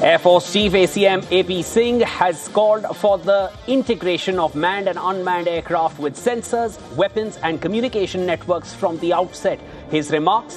Air Force Chief ACM AP Singh has called for the integration of manned and unmanned aircraft with sensors, weapons and communication networks from the outset. His remarks